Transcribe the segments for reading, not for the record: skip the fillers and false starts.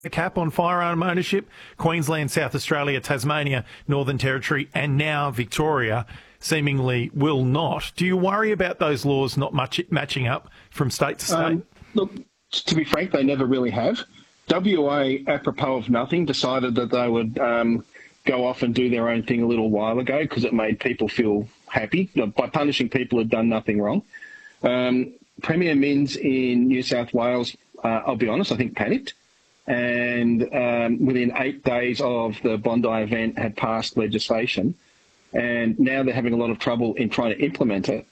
a cap on firearm ownership. Queensland, South Australia, Tasmania, Northern Territory and now Victoria seemingly will not. Do you worry about those laws not matching up from state to state? Look, to be frank, they never really have. WA, apropos of nothing, decided that they would go off and do their own thing a little while ago because it made people feel happy by punishing people who'd done nothing wrong. Premier Minns in New South Wales, I'll be honest, I think panicked. And within 8 days of the Bondi event had passed legislation, and now they're having a lot of trouble in trying to implement it.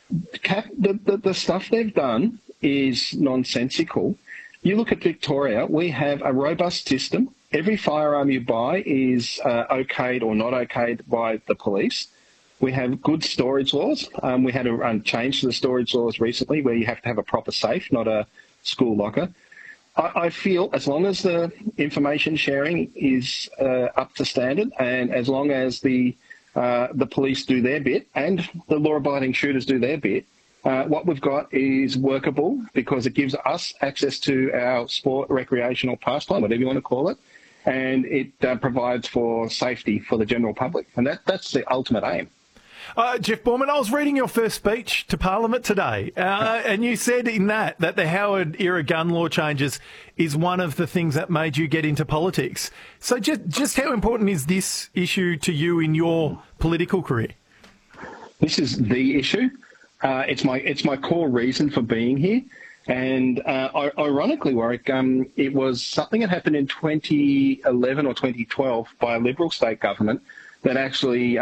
The stuff they've done is nonsensical. You look at Victoria, we have a robust system. Every firearm you buy is okayed or not okayed by the police. We have good storage laws. We had a change to the storage laws recently where you have to have a proper safe, not a school locker. I feel as long as the information sharing is up to standard and as long as the police do their bit and the law-abiding shooters do their bit, what we've got is workable because it gives us access to our sport, recreational pastime, whatever you want to call it, and it provides for safety for the general public. And that's the ultimate aim. Jeff Borman, I was reading your first speech to Parliament today, and you said in that the Howard-era gun law changes is one of the things that made you get into politics. So just how important is this issue to you in your political career? This is the issue. It's my core reason for being here. And ironically, Warwick, it was something that happened in 2011 or 2012 by a Liberal state government that actually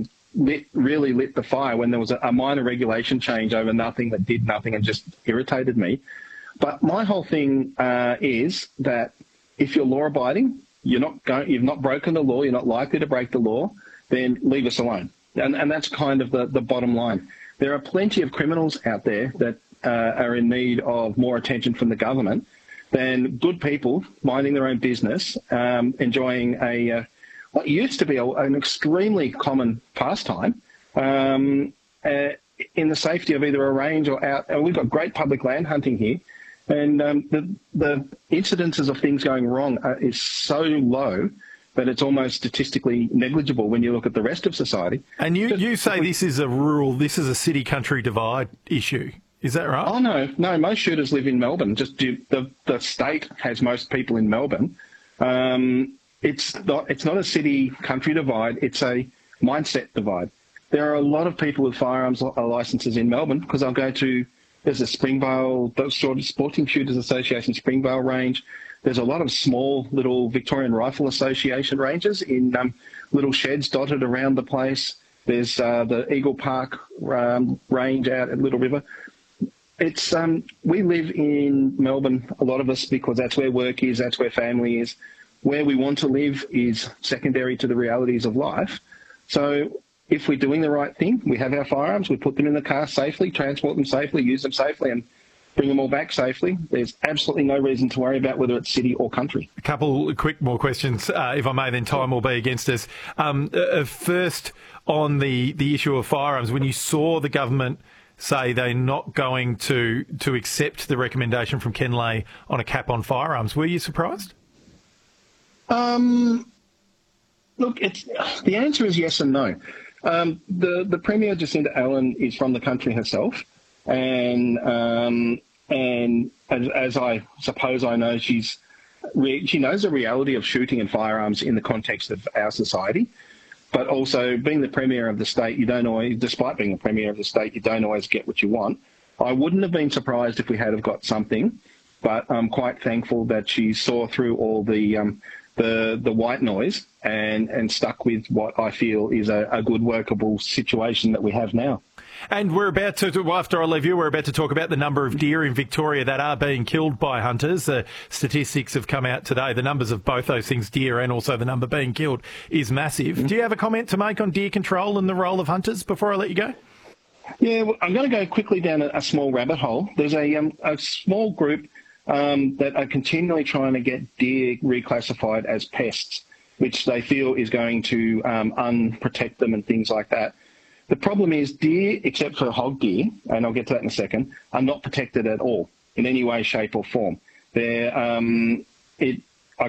really lit the fire when there was a minor regulation change over nothing that did nothing and just irritated me. But my whole thing is that if you're law-abiding, you've not broken the law, you're not likely to break the law, then leave us alone. And that's kind of the bottom line. There are plenty of criminals out there that are in need of more attention from the government than good people minding their own business, enjoying what used to be an extremely common pastime in the safety of either a range or out. And we've got great public land hunting here. And the incidences of things going wrong is so low that it's almost statistically negligible when you look at the rest of society. And you say this is a city-country divide issue. Is that right? Oh, no. Most shooters live in Melbourne. Just the state has most people in Melbourne. It's not a city-country divide. It's a mindset divide. There are a lot of people with firearms licences in Melbourne because I'll go to, there's a Springvale, Sporting Shooters Association Springvale range. There's a lot of small little Victorian Rifle Association ranges in little sheds dotted around the place. There's the Eagle Park range out at Little River. It's we live in Melbourne, a lot of us, because that's where work is, that's where family is. Where we want to live is secondary to the realities of life. So if we're doing the right thing, we have our firearms, we put them in the car safely, transport them safely, use them safely, and bring them all back safely. There's absolutely no reason to worry about whether it's city or country. A couple quick more questions, if I may, then time will be against us. First, on the issue of firearms, when you saw the government say they're not going to accept the recommendation from Ken Lay on a cap on firearms, were you surprised? Look, the answer is yes and no. The Premier, Jacinda Allen, is from the country herself, and as I suppose I know, she knows the reality of shooting and firearms in the context of our society. But also, being the Premier of the state, you don't always, despite being the Premier of the state, you don't always get what you want. I wouldn't have been surprised if we had have got something, but I'm quite thankful that she saw through all the white noise and stuck with what I feel is a good workable situation that we have now. And we're about to, after I leave you, we're about to talk about the number of deer in Victoria that are being killed by hunters. Statistics have come out today. The numbers of both those things, deer and also the number being killed, is massive. Mm-hmm. Do you have a comment to make on deer control and the role of hunters before I let you go? Yeah, well, I'm going to go quickly down a small rabbit hole. There's a small group that are continually trying to get deer reclassified as pests, which they feel is going to unprotect them and things like that. The problem is deer, except for hog deer, and I'll get to that in a second, are not protected at all in any way, shape or form. It